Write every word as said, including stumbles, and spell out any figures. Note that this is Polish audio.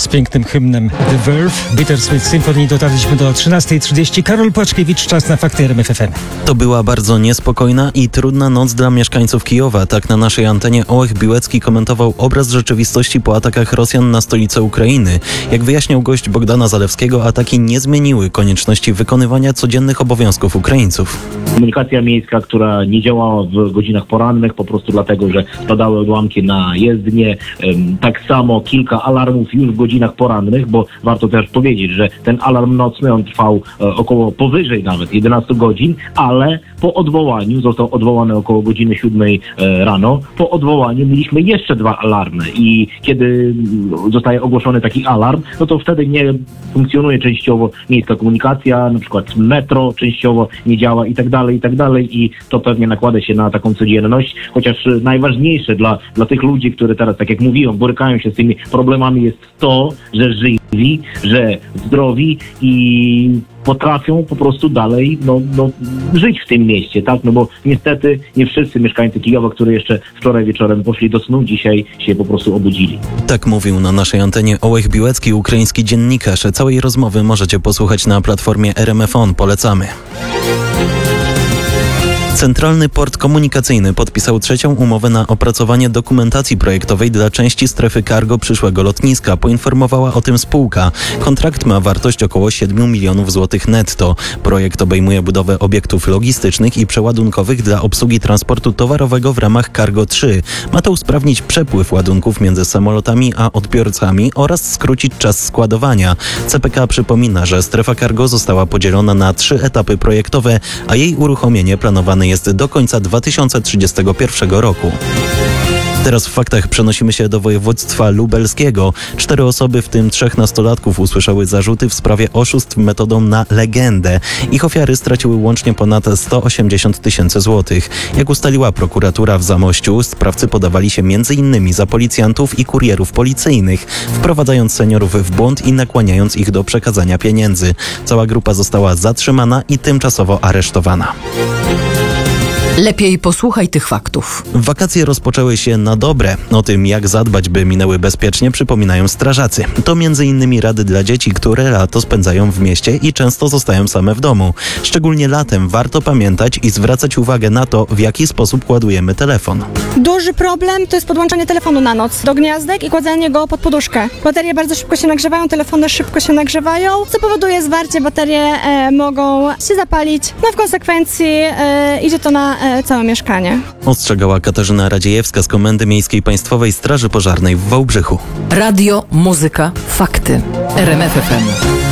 pięknym hymnem The Verve, Bittersweet Symphony dotarliśmy do trzynastej trzydzieści. Karol Płaczkiewicz, czas na fakty R M F F M. To była bardzo niespokojna i trudna noc dla mieszkańców Kijowa. Tak na naszej antenie Ołech Biłecki komentował obraz rzeczywistości po atakach Rosjan na stolicę Ukrainy. Jak wyjaśniał gość Bogdana Zalewskiego, ataki nie zmieniły konieczności wykonywania codziennych obowiązków Ukraińców. Komunikacja miejska, która nie działała w godzinach porannych, po prostu dlatego, że spadały odłamki na jezdnie. Tak samo kilka alarmów już w godzinach porannych, bo warto też powiedzieć, że ten alarm nocny, on trwał około powyżej nawet jedenaście godzin, ale po odwołaniu, został odwołany około godziny siódmej rano, po odwołaniu mieliśmy jeszcze dwa alarmy i kiedy zostaje ogłoszony taki alarm, no to wtedy nie funkcjonuje częściowo miejska komunikacja, na przykład metro częściowo nie działa i tak dalej, i tak dalej i to pewnie nakłada się na taką codzienność, chociaż najważniejsze dla, dla tych ludzi, którzy teraz, tak jak mówiłem, borykają się z tymi problemami jest to, że żywi, że zdrowi i potrafią po prostu dalej no, no, żyć w tym mieście, tak? No bo niestety nie wszyscy mieszkańcy Kijowa, którzy jeszcze wczoraj wieczorem poszli do snu, dzisiaj się po prostu obudzili. Tak mówił na naszej antenie Ołech Biłecki, ukraiński dziennikarz. Całej rozmowy możecie posłuchać na platformie R M F O N. Polecamy. Centralny Port Komunikacyjny podpisał trzecią umowę na opracowanie dokumentacji projektowej dla części strefy cargo przyszłego lotniska. Poinformowała o tym spółka. Kontrakt ma wartość około siedem milionów złotych netto. Projekt obejmuje budowę obiektów logistycznych i przeładunkowych dla obsługi transportu towarowego w ramach Cargo trzy. Ma to usprawnić przepływ ładunków między samolotami a odbiorcami oraz skrócić czas składowania. C P K przypomina, że strefa cargo została podzielona na trzy etapy projektowe, a jej uruchomienie planowane jest do końca dwa tysiące trzydziestego pierwszego roku. Teraz w faktach przenosimy się do województwa lubelskiego. Cztery osoby, w tym trzech nastolatków, usłyszały zarzuty w sprawie oszustw metodą na legendę. Ich ofiary straciły łącznie ponad sto osiemdziesiąt tysięcy złotych. Jak ustaliła prokuratura w Zamościu, sprawcy podawali się między innymi za policjantów i kurierów policyjnych, wprowadzając seniorów w błąd i nakłaniając ich do przekazania pieniędzy. Cała grupa została zatrzymana i tymczasowo aresztowana. Lepiej posłuchaj tych faktów. Wakacje rozpoczęły się na dobre. O tym, jak zadbać, by minęły bezpiecznie, przypominają strażacy. To między innymi rady dla dzieci, które lato spędzają w mieście i często zostają same w domu. Szczególnie latem warto pamiętać i zwracać uwagę na to, w jaki sposób ładujemy telefon. Duży problem to jest podłączanie telefonu na noc do gniazdek i kładzenie go pod poduszkę. Baterie bardzo szybko się nagrzewają, telefony szybko się nagrzewają, co powoduje zwarcie, baterie e, mogą się zapalić. No w konsekwencji e, idzie to na e, całe mieszkanie. Ostrzegała Katarzyna Radziejewska z Komendy Miejskiej Państwowej Straży Pożarnej w Wałbrzychu. Radio, muzyka, fakty. R M F F M.